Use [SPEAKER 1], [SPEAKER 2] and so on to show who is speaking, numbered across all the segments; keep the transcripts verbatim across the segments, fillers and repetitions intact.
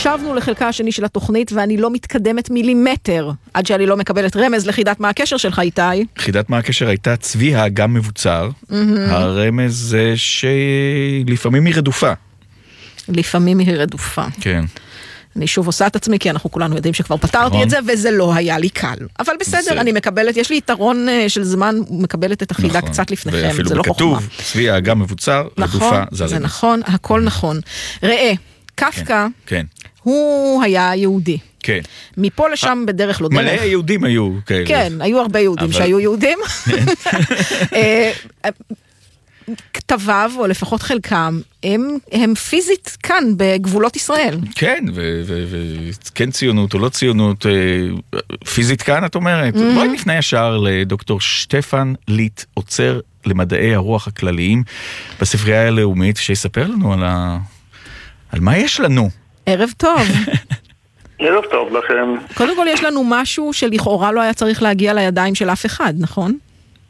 [SPEAKER 1] שבנו לחלקה השני של התוכנית, ואני לא מתקדמת מילימטר, עד שאני לא מקבלת רמז לחידת מה הקשר שלך, איתי.
[SPEAKER 2] חידת מה הקשר הייתה צבי האגם מבוצר. הרמז זה שלפעמים היא רדופה.
[SPEAKER 1] לפעמים היא רדופה.
[SPEAKER 2] כן.
[SPEAKER 1] אני שוב עושה את עצמי, כי אנחנו כולנו יודעים שכבר פתרתי את זה, וזה לא היה לי קל. אבל בסדר, אני מקבלת, יש לי יתרון של זמן, מקבלת את החידה קצת לפניכם, זה לא חוכמה.
[SPEAKER 2] כתוב, צבי האגם מבוצר, רדופה, זה
[SPEAKER 1] זה נכון, הכל נכון. ראה, קפקא, הוא היה יהודי.
[SPEAKER 2] כן.
[SPEAKER 1] מפה לשם בדרך לא דרך.
[SPEAKER 2] מלא יהודים היו כאלה.
[SPEAKER 1] כן, היו הרבה יהודים שהיו יהודים. כתביו, או לפחות חלקם, הם, הם פיזית כאן, בגבולות ישראל.
[SPEAKER 2] כן, וכן ציונות או לא ציונות, פיזית כאן, את אומרת. בואי נפנה ישר לדוקטור שטפן ליט, עוצר למדעי הרוח הכלליים, בספרייה הלאומית, שיספר לנו על, ה... על מה יש לנו.
[SPEAKER 1] ערב טוב.
[SPEAKER 3] ערב טוב לכם.
[SPEAKER 1] קודם כל יש לנו משהו שלכאורה לא היה צריך להגיע לידיים של אף אחד, נכון?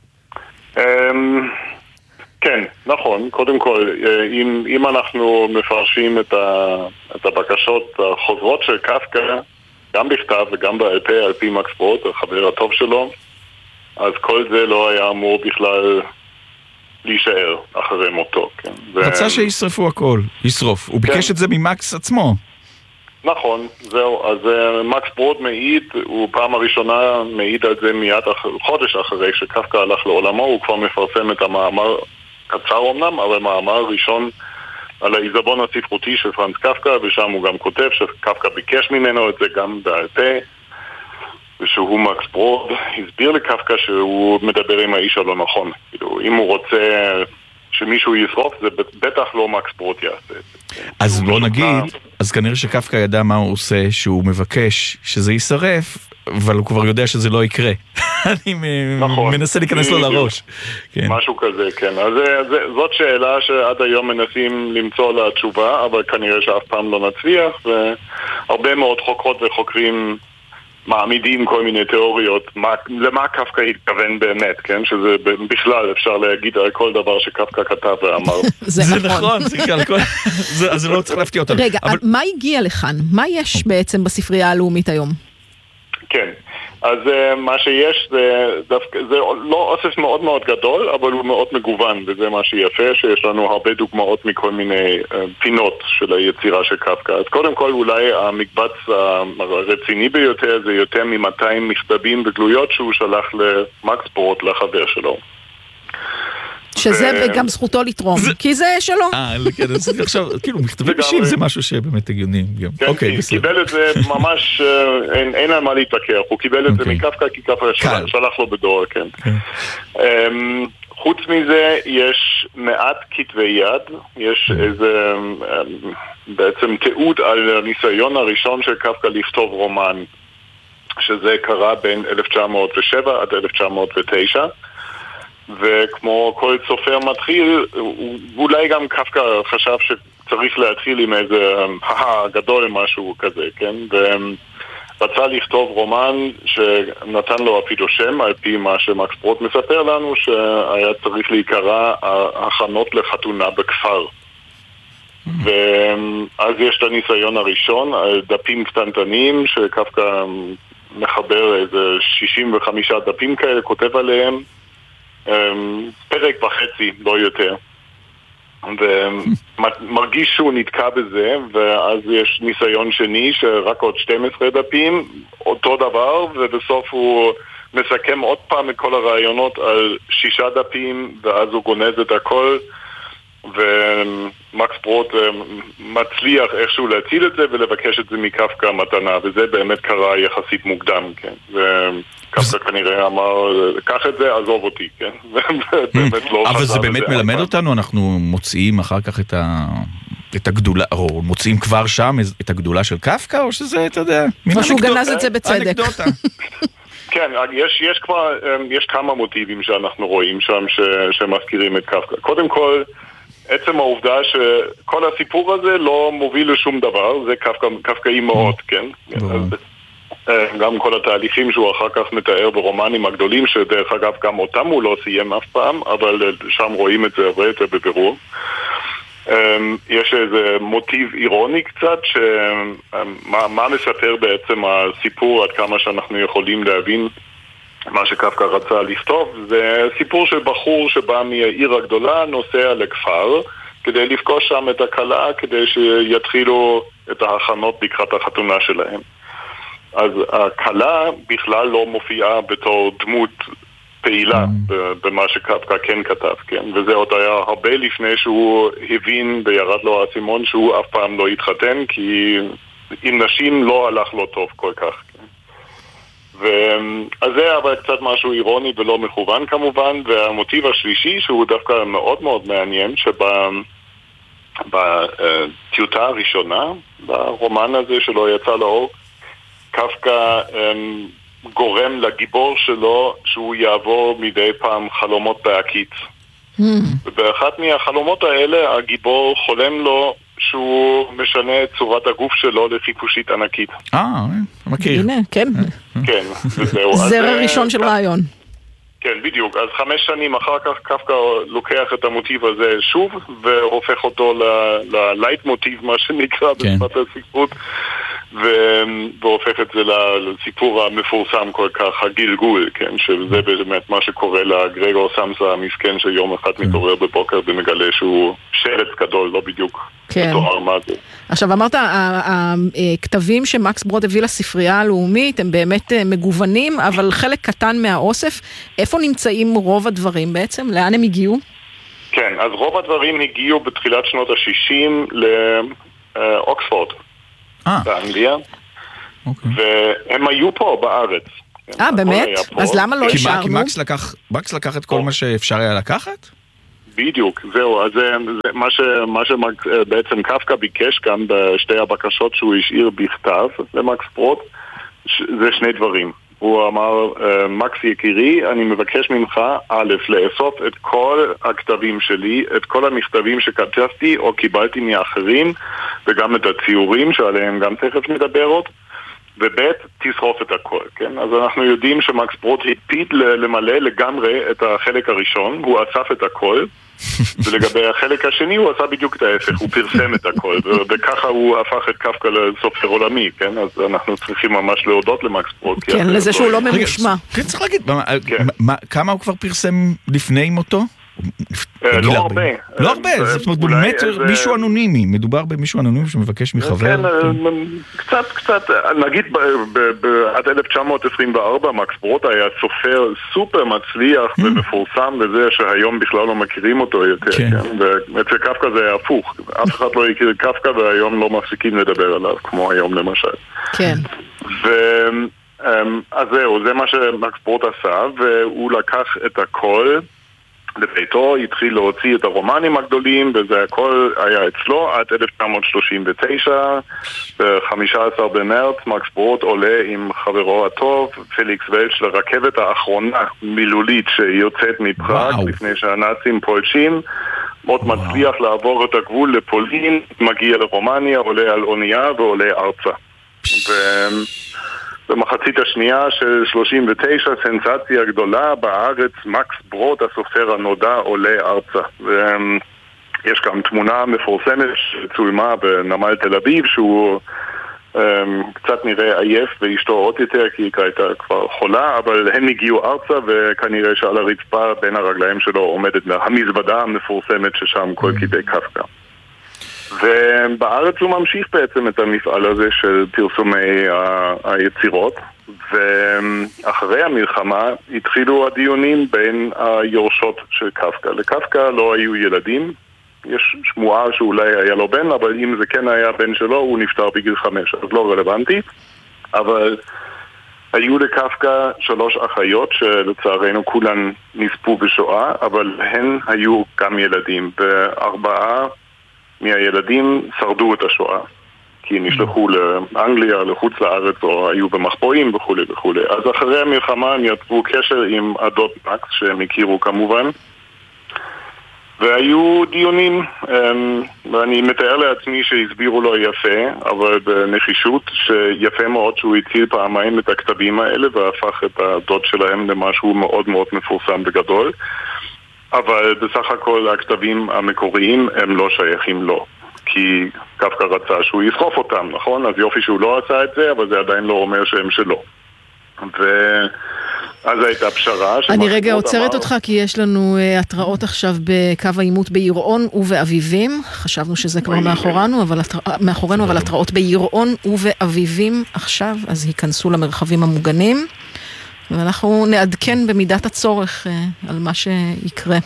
[SPEAKER 3] כן, נכון. קודם כל, אם, אם אנחנו מפרשים את, ה, את הבקשות החוזרות של קפקא, גם בכתב וגם בעל פה, על פי מקס ברוט, החבר הטוב שלו, אז כל זה לא היה אמור בכלל להישאר אחרי מותו. כן?
[SPEAKER 2] רצה ו... שישרפו הכל, ישרוף. הוא ביקש כן. את זה ממקס עצמו.
[SPEAKER 3] נכון, זהו. אז uh, מקס ברוט מעיד, הוא פעם הראשונה מעיד על זה מיד אח... חודש אחרי שקפקא הלך לעולמו, הוא כבר מפרסם את המאמר, קצר אמנם, אבל מאמר ראשון על העיזבון הספרותי של פרנץ קפקא, ושם הוא גם כותב שקפקא ביקש ממנו את זה גם בעל פה, ושהוא מקס ברוט הסביר לקפקא שהוא מדבר עם האיש הלא נכון. כאילו, אם הוא רוצה שמישהו ישרוף, זה בטח לא מקס ברוט יעשה את זה.
[SPEAKER 2] אז בוא נגיד, אז כנראה שקפקא ידע מה הוא עושה, שהוא מבקש שזה יישרף, אבל הוא כבר יודע שזה לא יקרה. אני מנסה להיכנס לו לראש.
[SPEAKER 3] משהו כזה, כן. אז זאת שאלה שעד היום מנסים למצוא לה תשובה, אבל כנראה שאף פעם לא נצליח, והרבה מאוד חוקרות וחוקרים מעמידים כל מיני תיאוריות, מה, למה קפקא התכוון באמת, כן? שזה בכלל אפשר להגיד על כל דבר שקפקא כתב ואמר.
[SPEAKER 1] זה נכון.
[SPEAKER 2] אז זה לא צריך להפתיע אותנו.
[SPEAKER 1] רגע, מה הגיע לכאן? מה יש בעצם בספרייה הלאומית היום?
[SPEAKER 3] כן, אז מה שיש זה, דווקא, זה לא אוסף מאוד מאוד גדול, אבל הוא מאוד מגוון, וזה מה שיפה, שיש לנו הרבה דוגמאות מכל מיני פינות של היצירה של קפקא. אז קודם כל אולי המקבץ הרציני ביותר זה יותר מ-מאתיים מכתבים וגלויות שהוא שלח למקס ברוט, לחבר שלו.
[SPEAKER 1] שזה גם זכותו לתרום, כי זה שלו.
[SPEAKER 2] אה, כן, אז עכשיו, כאילו, מכתבי אישים זה משהו שבאמת הגיוני.
[SPEAKER 3] כן, הוא קיבל את זה ממש, אין על מה להתווכח, הוא קיבל את זה מקפקא, כי קפקא שלח לו בדואר, כן. חוץ מזה, יש מעט כתבי יד, יש איזה, בעצם תיעוד על הניסיון הראשון של קפקא לכתוב רומן, שזה קרה בין אלף תשע מאות ושבע עד אלף תשע מאות ותשע, וכמו כל סופר מתחיל, אולי גם קפקא חשב שצריך להתחיל עם איזה גדול משהו כזה, כן? ורצה לכתוב רומן שנתן לו אפילו שם, על פי מה שמקס ברוט מספר לנו, שהיה צריך להיקרא הכנות לחתונה בכפר. ואז יש את הניסיון הראשון על דפים קטנטנים שקפקא מחבר איזה שישים וחמישה דפים כאלה, כותב עליהם פרק וחצי, לא יותר. ומרגיש שהוא נתקע בזה, ואז יש ניסיון שני שרק עוד שנים עשר דפים, אותו דבר, ובסוף הוא מסכם עוד פעם את כל הרעיונות על שישה דפים, ואז הוא גונז את הכל, ומקס ברוט מצליח איכשהו להציל את זה ולבקש את זה מקפקא מתנה, וזה באמת קרה יחסית מוקדם, כן. וקפקא כנראה אמר, קח את זה, עזוב אותי, כן.
[SPEAKER 2] אבל זה באמת מלמד אותנו, אנחנו מוצאים אחר כך את ה... את הגדולה, או מוצאים כבר שם את הגדולה של קפקא, או שזה, אתה יודע,
[SPEAKER 1] או שהוא גנז את זה בצדק.
[SPEAKER 3] כן, יש, יש כבר, יש כמה מוטיבים שאנחנו רואים שם שמזכירים את קפקא. קודם כל, עצם העובדה שכל הסיפור הזה לא מוביל לשום דבר, זה קפקאי מאוד, כן? גם כל התהליכים שהוא אחר כך מתאר ברומנים הגדולים, שדרך אגב גם אותם הוא לא סיים אף פעם, אבל שם רואים את זה הרבה יותר בבירור. יש איזה מוטיב אירוני קצת, שמה מה מספר בעצם הסיפור עד כמה שאנחנו יכולים להבין מה שקפקא רצה לכתוב. זה סיפור של בחור שבא מהעיר הגדולה, נוסע לכפר, כדי לפגוש שם את הכלה, כדי שיתחילו את ההכנות לקראת החתונה שלהם. אז הכלה בכלל לא מופיעה בתור דמות פעילה במה שקפקא כן כתב, כן? וזה עוד היה הרבה לפני שהוא הבין וירד לו האסימון שהוא אף פעם לא התחתן, כי עם נשים לא הלך לו טוב כל כך. כן? ו... אז זה אבל קצת משהו אירוני ולא מכוון כמובן, והמוטיב השלישי שהוא דווקא מאוד מאוד מעניין, שבטיוטה הראשונה, ברומן הזה שלא יצא לאור, קפקא גורם לגיבור שלו שהוא יעבור מדי פעם חלומות בעקיץ. Mm. ובאחת מהחלומות האלה הגיבור חולם לו שהוא משנה את צורת הגוף שלו לחיפושית ענקית.
[SPEAKER 2] אה, מכיר.
[SPEAKER 1] הנה, כן.
[SPEAKER 3] כן, וזהו.
[SPEAKER 1] זרע ראשון של רעיון.
[SPEAKER 3] כן, בדיוק. אז חמש שנים אחר כך קפקא לוקח את המוטיב הזה שוב והופך אותו ללייט מוטיב, מה שנקרא בשפת הספרות, והופך את זה לסיפור המפורסם כל כך, הגלגול, כן, שזה באמת מה שקורה לגרגור סמסה המסכן שיום אחד מתעורר בבוקר ומגלה שהוא שרץ גדול, לא בדיוק מתואר מה זה.
[SPEAKER 1] עכשיו אמרת, הכתבים שמקס ברוד הביא לספרייה הלאומית הם באמת מגוונים, אבל חלק קטן מהאוסף, איפה נמצאים רוב הדברים בעצם? לאן הם הגיעו?
[SPEAKER 3] כן, אז רוב הדברים הגיעו בתחילת שנות ה-שישים לאוקספורד. באנגליה, והם היו פה בארץ.
[SPEAKER 1] אה, באמת? אז למה לא השארנו?
[SPEAKER 2] כי מקס לקח את כל מה שאפשר היה לקחת?
[SPEAKER 3] בדיוק, זהו. אז מה שבעצם קפקא ביקש כאן בשתי הבקשות שהוא השאיר בכתב למקס ברוד, זה שני דברים. הוא אמר, מקס יקירי, אני מבקש ממך, א', לאסוף את כל הכתבים שלי, את כל המכתבים שכתבתי או קיבלתי מאחרים, וגם את הציורים שעליהם גם תכף נדבר עוד, וב', תשרוף את הכל, כן? אז אנחנו יודעים שמקס ברוד הקפיד למלא לגמרי את החלק הראשון, הוא אסף את הכל, ולגבי החלק השני הוא עשה בדיוק את ההפך, הוא פרסם את הכל, וככה הוא הפך את קפקא לסופר עולמי, כן? אז אנחנו צריכים ממש להודות למקס ברוד.
[SPEAKER 1] כן, לזה שהוא לא ממושמע.
[SPEAKER 2] כן, צריך להגיד, כמה הוא כבר פרסם לפני מותו?
[SPEAKER 3] לא הרבה.
[SPEAKER 2] לא הרבה, זאת אומרת, באמת מישהו אנונימי, מדובר במישהו אנונימי שמבקש מחבר.
[SPEAKER 3] קצת, קצת, נגיד עד אלף תשע מאות עשרים וארבע מקס ברוד היה סופר סופר מצליח ומפורסם וזה שהיום בכלל לא מכירים אותו יותר. ואצל קפקא זה היה הפוך, אף אחד לא הכיר קפקא והיום לא מפסיקים לדבר עליו, כמו היום למשל.
[SPEAKER 1] כן.
[SPEAKER 3] אז זהו, זה מה שמקס ברוד עשה, והוא לקח את הכל לביתו, התחיל להוציא את הרומנים הגדולים, וזה הכל היה אצלו עד אלף תשע מאות שלושים ותשע, ב-חמישה עשר במרץ, מקס ברוד עולה עם חברו הטוב, פליקס ולש, לרכבת האחרונה מילולית שיוצאת מפראג, לפני שהנאצים פולשים, מאוד מצליח לעבור את הגבול לפולין, מגיע לרומניה, עולה על אונייה ועולה ארצה. ו... במחצית השנייה של שלושים ותשע, סנסציה גדולה בארץ, מקס ברוד, הסופר הנודע, עולה ארצה. ויש גם תמונה מפורסמת שצולמה בנמל תל אביב, שהוא um, קצת נראה עייף ואשתו עוד יותר, כי היא הייתה כבר חולה, אבל הם הגיעו ארצה, וכנראה שעל הרצפה בין הרגליים שלו עומדת המזוודה המפורסמת ששם כל כתבי קפקא. ובארץ הוא ממשיך בעצם את המפעל הזה של פרסומי היצירות, ואחרי המלחמה התחילו הדיונים בין היורשות של קפקא. לקפקא לא היו ילדים, יש שמועה שאולי היה לו בן, אבל אם זה כן היה בן שלו, הוא נפטר בגיל חמש, אז לא רלוונטי. אבל היו לקפקא שלוש אחיות שלצערנו כולן נספו בשואה, אבל הן היו גם ילדים, וארבעה מהילדים שרדו את השואה, כי נשלחו לאנגליה, לחוץ לארץ, או היו במחבואים וכו' וכו'. אז אחרי המלחמה הם יצרו קשר עם הדוד מקס, שהם הכירו כמובן, והיו דיונים, ואני מתאר לעצמי שהסבירו לו יפה, אבל בנחישות, שיפה מאוד שהוא הציל פעמיים את הכתבים האלה, והפך את הדוד שלהם למשהו מאוד מאוד מפורסם וגדול. אבל בסך הכל הכתבים המקוריים הם לא שייכים לו, כי קפקא רצה שהוא יסחוף אותם, נכון? אז יופי שהוא לא עשה את זה, אבל זה עדיין לא אומר שהם שלו. ואז הייתה פשרה.
[SPEAKER 1] אני רגע עוצרת אותך, כי יש לנו התראות עכשיו בקו העימות בירעון ובאביבים. חשבנו שזה כבר מאחורינו, אבל מאחורינו, אבל התראות בירעון ובאביבים עכשיו, אז היכנסו למרחבים המוגנים. ואנחנו נעדכן במידת הצורך על מה שיקרה.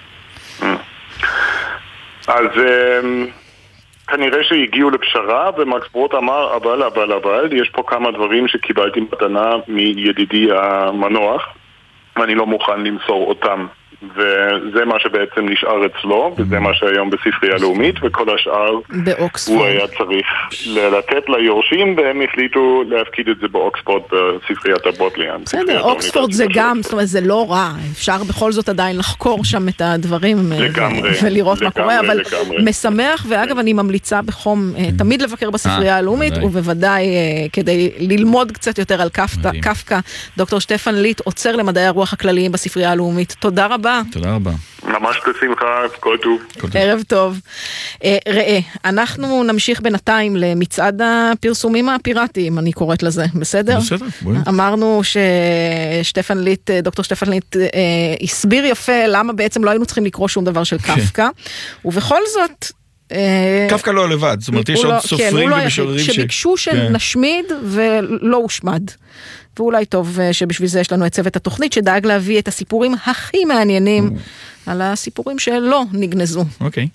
[SPEAKER 3] אז כנראה שהגיעו לפשרה, ומקס ברוט אמר, אבל, אבל, אבל, יש פה כמה דברים שקיבלתי מתנה מידידי המנוח, ואני לא מוכן למסור אותם. וזה מה שבעצם נשאר אצלו, וזה מה שהיום בספרייה לאומית, וכל השאר
[SPEAKER 1] באוקספורד.
[SPEAKER 3] הוא היה צריך לתת ליורשים, והם החליטו להפקיד את זה באוקספורד בספריית הבוטליאן.
[SPEAKER 1] בסדר, אוקספורד זה גם, זאת אומרת, זה לא רע, אפשר בכל זאת עדיין לחקור שם את הדברים ולראות מה קורה, אבל משמח, ואגב אני ממליצה בחום תמיד לבקר בספרייה הלאומית, ובוודאי כדי ללמוד קצת יותר על קפקא, דוקטור שטפן ליט, עוצר למדעי הרוח הכלליים בספרייה הלאומית. תודה רבה.
[SPEAKER 2] תודה רבה.
[SPEAKER 3] ממש בשמחה, כל טוב.
[SPEAKER 1] ערב טוב. ראה, אנחנו נמשיך בינתיים למצעד הפרסומים הפיראטיים, אני קוראת לזה, בסדר?
[SPEAKER 2] בסדר, בואי.
[SPEAKER 1] אמרנו ששטפן ליט, דוקטור שטפן ליט, הסביר יפה למה בעצם לא היינו צריכים לקרוא שום דבר של קפקא, ובכל זאת...
[SPEAKER 2] קפקא לא לבד, זאת אומרת, יש עוד סופרים ומשוררים
[SPEAKER 1] שביקשו שנשמיד ולא הושמד. ואולי טוב שבשביל זה יש לנו את צוות התוכנית שדאג להביא את הסיפורים הכי מעניינים על הסיפורים שלא נגנזו.
[SPEAKER 2] אוקיי.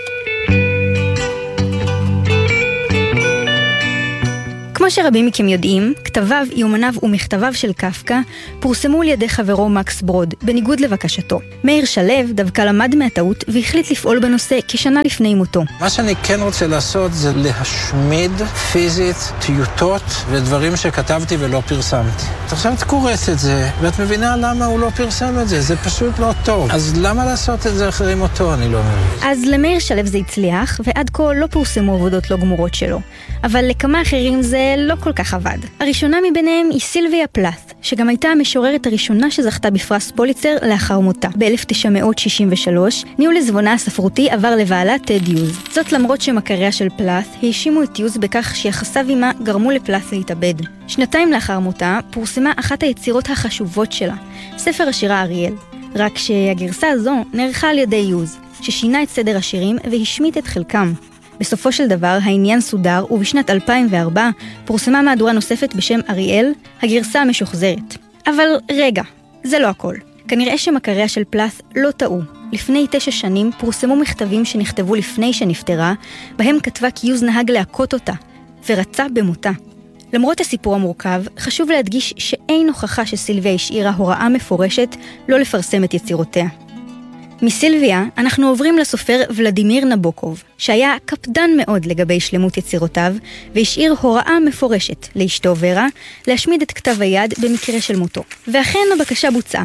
[SPEAKER 4] כמו שרבים מכם יודעים, כתביו, יומניו ומכתביו של קפקא פורסמו על ידי חברו מקס ברוד, בניגוד לבקשתו. מאיר שלו דווקא למד מהטעות והחליט לפעול בנושא כשנה לפני מותו.
[SPEAKER 5] מה שאני כן רוצה לעשות זה להשמיד פיזית טיוטות ודברים שכתבתי ולא פרסמתי. עכשיו את קוראת את זה, ואת מבינה למה הוא לא פרסם את זה, זה פשוט לא טוב. אז למה לעשות את זה אחרי מותו, אני לא מבין.
[SPEAKER 4] אז למאיר שלו זה הצליח, ועד כה לא פורסמו עבודות לא גמורות שלו. אבל לכמה אחרים זה לא כל כך עבד. הראשונה מביניהם היא סילביה פלאת', שגם הייתה המשוררת הראשונה שזכתה בפרס פוליצר לאחר מותה. ב-אלף תשע מאות שישים ושלוש, ניהול עזבונה הספרותי עבר לבעלה טד יוז. זאת למרות שמכריה של פלאת' האשימו את יוז בכך שיחסיו עימה גרמו לפלאת' להתאבד. שנתיים לאחר מותה פורסמה אחת היצירות החשובות שלה, ספר השירה אריאל. רק שהגרסה הזו נערכה על ידי יוז, ששינה את סדר השירים והשמיט את חלקם. בסופו של דבר העניין סודר, ובשנת אלפיים וארבע פורסמה מהדורה נוספת בשם אריאל, הגרסה המשוחזרת. אבל רגע, זה לא הכל. כנראה שמכריה של פלאת' לא טעו. לפני תשע שנים פורסמו מכתבים שנכתבו לפני שנפטרה, בהם כתבה כי יוז נהג להכות אותה, ורצה במותה. למרות הסיפור המורכב, חשוב להדגיש שאין הוכחה שסילביה השאירה הוראה מפורשת לא לפרסם את יצירותיה. מסילביה אנחנו עוברים לסופר ולדימיר נבוקוב, שהיה קפדן מאוד לגבי שלמות יצירותיו, והשאיר הוראה מפורשת לאשתו ורה להשמיד את כתב היד במקרה של מותו. ואכן הבקשה בוצעה.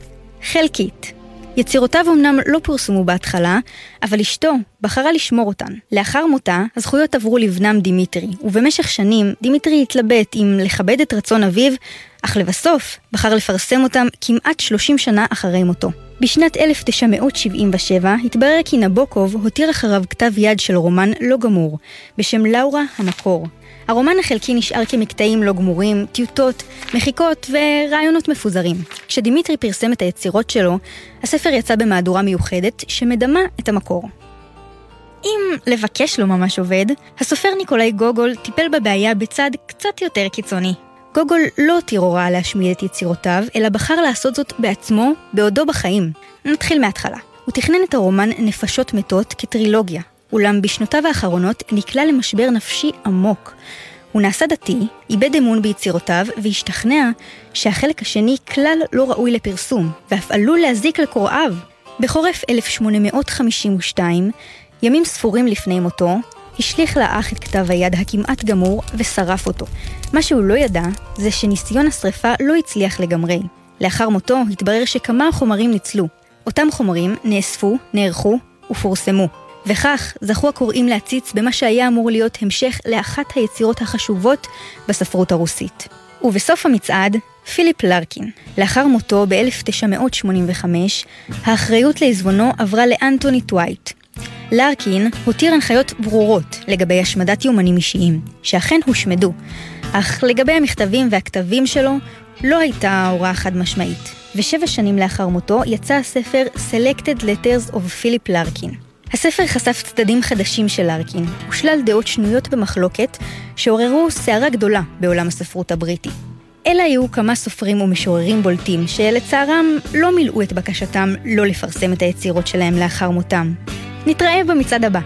[SPEAKER 4] חלקית. יצירותיו אמנם לא פורסמו בהתחלה, אבל אשתו בחרה לשמור אותן. לאחר מותה, הזכויות עברו לבנם דימיטרי, ובמשך שנים דימיטרי התלבט אם לכבד את רצון אביו, אך לבסוף בחר לפרסם אותם כמעט שלושים שנה אחרי מותו. בשנת אלף תשע מאות שבעים ושבע התברר כי נבוקוב הותיר אחריו כתב יד של רומן לא גמור, בשם לאורה המקור. הרומן החלקי נשאר כמקטעים לא גמורים, טיוטות, מחיקות ורעיונות מפוזרים. כשדימיטרי פרסם את היצירות שלו, הספר יצא במהדורה מיוחדת שמדמה את המקור. אם לבקש לו ממש עובד, הסופר ניקולאי גוגול טיפל בבעיה בצד קצת יותר קיצוני. גוגול לא הותיר הוראה להשמיד את יצירותיו, אלא בחר לעשות זאת בעצמו, בעודו בחיים. נתחיל מההתחלה. הוא תכנן את הרומן נפשות מתות כטרילוגיה, אולם בשנותיו האחרונות נקלע למשבר נפשי עמוק. הוא נעשה דתי, איבד אמון ביצירותיו, והשתכנע שהחלק השני כלל לא ראוי לפרסום, ואף עלול להזיק לקוראיו. בחורף אלף שמונה מאות חמישים ושתיים, ימים ספורים לפני מותו, השליך לאח את כתב היד הכמעט גמור ושרף אותו. מה שהוא לא ידע זה שניסיון השריפה לא הצליח לגמרי. לאחר מותו התברר שכמה חומרים ניצלו. אותם חומרים נאספו, נערכו ופורסמו. וכך זכו הקוראים להציץ במה שהיה אמור להיות המשך לאחת היצירות החשובות בספרות הרוסית. ובסוף המצעד, פיליפ לארקין. לאחר מותו ב-אלף תשע מאות שמונים וחמש, האחריות לעזבונו עברה לאנטוני טווייט. לארקין הותיר הנחיות ברורות לגבי השמדת יומנים אישיים, שאכן הושמדו, אך לגבי המכתבים והכתבים שלו לא הייתה הוראה חד משמעית. ושבע שנים לאחר מותו יצא הספר Selected Letters of Philip Larkin. הספר חשף צדדים חדשים של לארקין, ושלל דעות שנויות במחלוקת שעוררו סערה גדולה בעולם הספרות הבריטי. אלה היו כמה סופרים ומשוררים בולטים שלצערם לא מילאו את בקשתם לא לפרסם את היצירות שלהם לאחר מותם. נתראה במצעד הבא.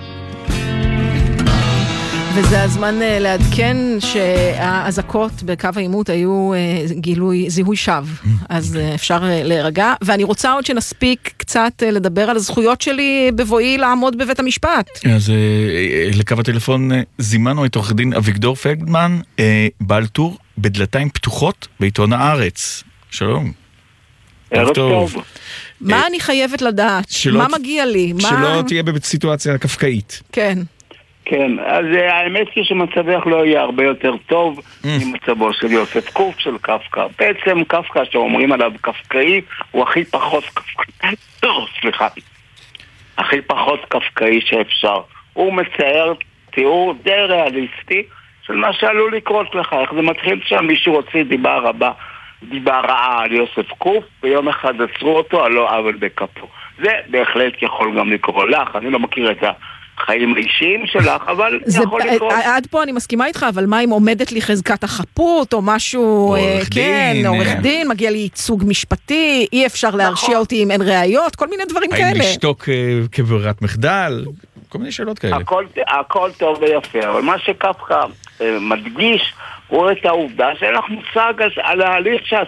[SPEAKER 1] וזה הזמן לעדכן שהאזעקות בקו העימות היו גילוי, זיהוי שווא, אז אפשר להירגע, ואני רוצה עוד שנספיק קצת לדבר על הזכויות שלי בבואי לעמוד בבית המשפט.
[SPEAKER 2] אז לקו הטלפון זימנו את עורך דין אביגדור פלדמן, בעל טור בדלתיים פתוחות בעיתון הארץ. שלום.
[SPEAKER 6] ערב טוב.
[SPEAKER 1] מה אני חייבת לדעת? מה מגיע לי?
[SPEAKER 2] שלא תהיה בסיטואציה קפקאית.
[SPEAKER 1] כן.
[SPEAKER 6] כן, אז האמת היא שמצבך לא יהיה הרבה יותר טוב ממצבו של יוסף קוף של קפקא. בעצם קפקא שאומרים עליו קפקאי הוא הכי פחות קפקאי, סליחה, הכי פחות קפקאי שאפשר. הוא מצייר תיאור די ריאליסטי של מה שעלול לקרות לך. איך זה מתחיל שם, מישהו הוציא דיבה רבה, דיבה רעה על יוסף קוף, ביום אחד עצרו אותו, על לא עוול בכפו. זה בהחלט יכול גם לקרוא לך, אני לא מכיר את ה... חיים אישיים שלך, אבל זה יכול לקרות.
[SPEAKER 1] עד פה אני מסכימה איתך, אבל מה אם עומדת לי חזקת החפות, או משהו, כן, עורך דין, מגיע לי ייצוג משפטי, אי אפשר להרשיע אותי אם אין ראיות, כל מיני דברים כאלה.
[SPEAKER 2] האם לשתוק כברירת מחדל, כל מיני שאלות כאלה.
[SPEAKER 6] הכל טוב ויפה, אבל מה שקפקא מדגיש, הוא את העובדה שאין לך מושג על ההליך שאת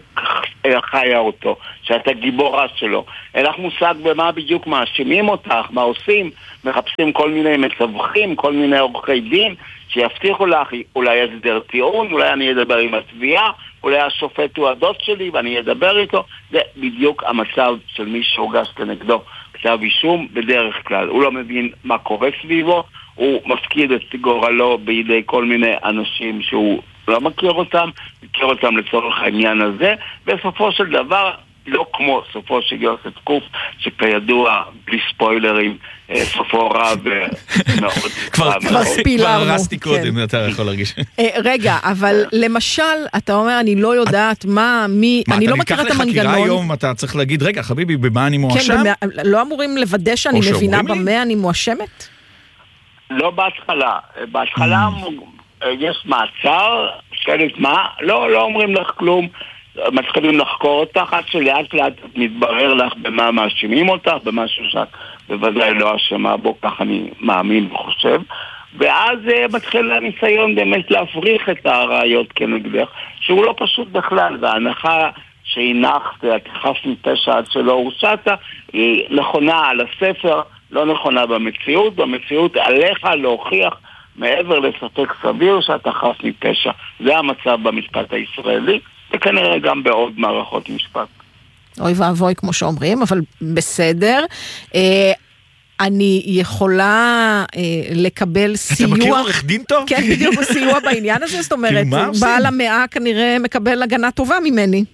[SPEAKER 6] חיה אותו, שאתה גיבורה שלו. אין לך מושג במה בדיוק מאשימים אותך, מה עושים, מחפשים כל מיני מצווחים, כל מיני עורכי דין, שיבטיחו לך אולי הסדר טיעון, אולי אני אדבר עם התביעה, אולי השופט הוא הדוד שלי ואני אדבר איתו. זה בדיוק המצב של מי שהוגש כנגדו כתב אישום בדרך כלל. הוא לא מבין מה קורה סביבו, הוא מפקיד את גורלו בידי כל מיני אנשים שהוא לא מכיר אותם, מכיר אותם לצורך העניין הזה, בסופו של דבר, לא כמו סופו של יוסף קוף, שכידוע, בלי ספוילרים, סופו רע ומאוד...
[SPEAKER 2] כבר הרסתי קודם, אתה יכול להרגיש.
[SPEAKER 1] רגע, אבל למשל, אתה אומר, אני לא יודעת מה, מי, אני לא מכיר את המנגנון.
[SPEAKER 2] מה, אתה ניקח לחקירה היום, אתה צריך להגיד, רגע, חביבי, במה אני מואשם?
[SPEAKER 1] כן, לא אמורים לוודא שאני מבינה במה אני מואשמת?
[SPEAKER 6] לא בהתחלה. בהתחלה יש מעצר, שאלת מה? לא, לא אומרים לך כלום. מתחילים לחקור אותך עד שלאט לאט מתברר לך במה מאשימים אותך, במשהו שאת בוודאי לא אשמה בו, כך אני מאמין וחושב. ואז מתחיל הניסיון באמת להפריך את הראיות כנגדך, שהוא לא פשוט בכלל, וההנחה שהנחת, התחף מפשע עד שלא הורשעת, היא נכונה על הספר, לא נכונה במציאות. במציאות עליך להוכיח מעבר לספק סביר שאתה חף מפשע. זה המצב במשפט הישראלי, וכנראה גם בעוד מערכות משפט.
[SPEAKER 1] אוי ואבוי כמו שאומרים, אבל בסדר. אה, אני יכולה אה, לקבל סיוע...
[SPEAKER 2] אתה מכיר עורך דין טוב?
[SPEAKER 1] כן, בדיוק סיוע בעניין הזה, זאת אומרת, בעל המאה כנראה מקבל הגנה טובה ממני.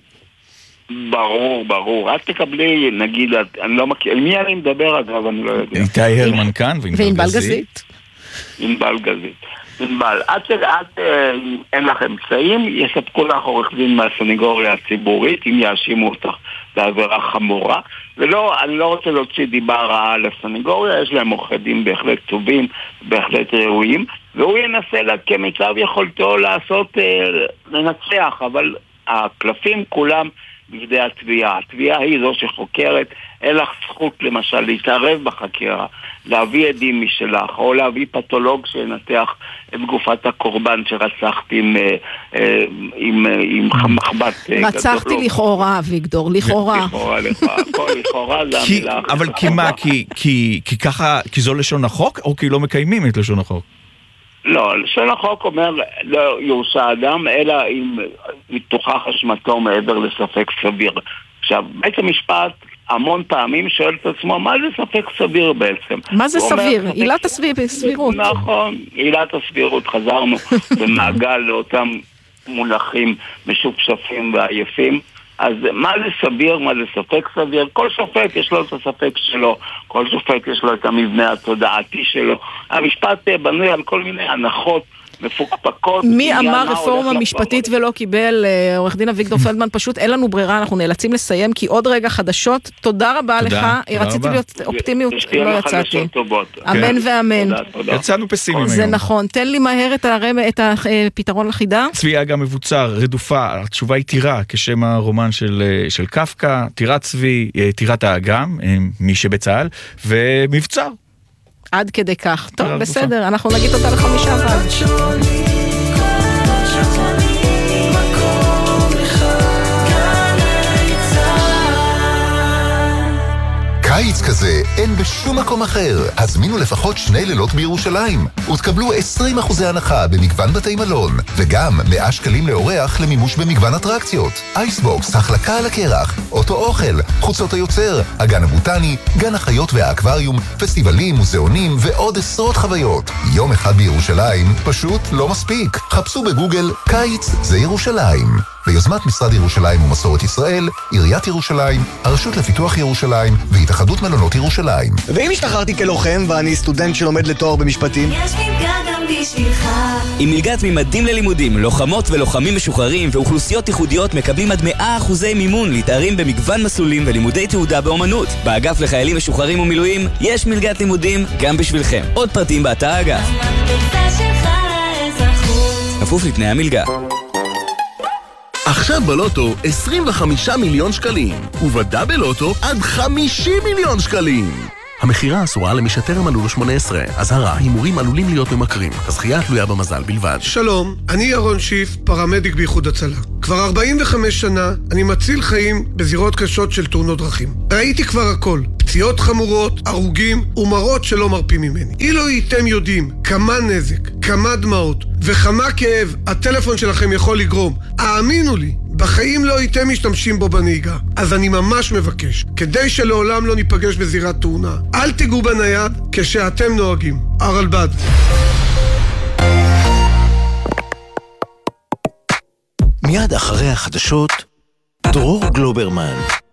[SPEAKER 6] ברור, ברור. את תקבלי, נגיד, אני לא מכיר, מי אני מדבר אגב, אני לא יודע.
[SPEAKER 2] איתי הרמן כאן
[SPEAKER 1] וענבל גזית.
[SPEAKER 6] ענבל גזית. ענבל, עד שעד אין לך אמצעים, יספקו לך עורך דין מהסניגוריה הציבורית, אם יאשימו אותך בעבירה חמורה. ולא, אני לא רוצה להוציא דיבה רעה לסניגוריה, יש להם עורכי דין בהחלט טובים, בהחלט ראויים, והוא ינסה לה כמיטב יכולתו לעשות, לנצח, אבל הקלפים כולם בידי התביעה. התביעה היא זו שחוקרת, אין לך זכות למשל להתערב בחקירה, להביא עדים משלך, או להביא פתולוג שינתח את גופת הקורבן שרצחתי עם, עם, עם מחבת.
[SPEAKER 1] רצחתי לכאורה, אביגדור, לכאורה.
[SPEAKER 6] לכאורה, לכאורה, לכאורה זה המילה.
[SPEAKER 2] אבל כי מה, כי ככה, כי זו לשון החוק, או כי לא מקיימים את לשון החוק?
[SPEAKER 6] לא, לשון החוק אומר לא יורשע אדם, אלא אם תוכח אשמתו מעבר לספק סביר. עכשיו, בית המשפט המון פעמים שואל את עצמו, מה זה ספק סביר בעצם?
[SPEAKER 1] מה זה סביר? עילת הסבירות.
[SPEAKER 6] נכון, עילת הסבירות, חזרנו במעגל לאותם מונחים משופשפים ועייפים. אז מה זה סביר, מה זה ספק סביר? כל שופט יש לו את הספק שלו, כל שופט יש לו את המבנה התודעתי שלו. המשפט בנוי על כל מיני הנחות מפוקפקות.
[SPEAKER 1] מי אמר רפורמה משפטית ולא קיבל? עורך דין אביגדור פלדמן, פשוט אין לנו ברירה, אנחנו נאלצים לסיים, כי עוד רגע חדשות. תודה רודה, לך, תודה רציתי רבה. להיות אופטימיות, לא יצאתי. אמן ואמן.
[SPEAKER 2] יצאנו פסימיים
[SPEAKER 1] זה היום. נכון, תן לי מהר את, הרמ... את הפתרון לחידה.
[SPEAKER 2] צבי אגם מבוצר, רדופה, התשובה היא טירה, כשם הרומן של, של קפקא, טירת צבי, טירת האגם, מי שבצהל, ומבצר.
[SPEAKER 1] עד כדי כך. טוב, בסדר, אנחנו נגיד אותה לחמישה ועד.
[SPEAKER 7] קיץ כזה אין בשום מקום אחר. הזמינו לפחות שני לילות בירושלים ותקבלו עשרים אחוז הנחה במגוון בתי מלון, וגם מאה שקלים לאורח למימוש במגוון אטרקציות. אייסבוקס, החלקה על הקרח, אוטו אוכל, חוצות היוצר, הגן הבוטני, גן החיות והאקווריום, פסטיבלים, מוזיאונים ועוד עשרות חוויות. יום אחד בירושלים פשוט לא מספיק. חפשו בגוגל קיץ זה ירושלים. ביוזמת משרד ירושלים ומסורת ישראל, עיריית ירושלים, הרשות לפיתוח ירושלים והתאחדות מלונות ירושלים.
[SPEAKER 8] ואם השתחררתי כלוחם ואני סטודנט שלומד לתואר במשפטים?
[SPEAKER 9] יש מלגה גם בשבילך.
[SPEAKER 10] עם מלגת ממדים ללימודים, לוחמות ולוחמים משוחררים ואוכלוסיות ייחודיות מקבלים עד מאה אחוזי מימון להתארים במגוון מסלולים ולימודי תעודה באומנות. באגף לחיילים משוחררים ומילואים יש מלגת לימודים גם בשבילכם. עוד פרטים באתר האגף. כפוף לתנאי המלגה.
[SPEAKER 11] עכשיו בלוטו עשרים וחמישה מיליון שקלים, ובדאבל לוטו עד חמישים מיליון שקלים. המחירה אסורה למי שטרם מלאו לו שמונה עשרה. אזהרה, הימורים עלולים להיות ממכרים. הזכייה תלויה במזל בלבד.
[SPEAKER 12] שלום, אני ירון שיף, פרמדיק באיחוד הצלה. כבר ארבעים וחמש שנה אני מציל חיים בזירות קשות של תאונות דרכים. ראיתי כבר הכל, פציעות חמורות, הרוגים ומראות שלא מרפים ממני. אילו הייתם יודעים כמה נזק, כמה דמעות וכמה כאב הטלפון שלכם יכול לגרום, האמינו לי, בחיים לא הייתם משתמשים בו בנהיגה. אז אני ממש מבקש, כדי שלעולם לא ניפגש בזירת תאונה, אל תיגעו בנייד כשאתם נוהגים. הרלב"ד.
[SPEAKER 13] מיד אחרי החדשות, דרור גלוברמן.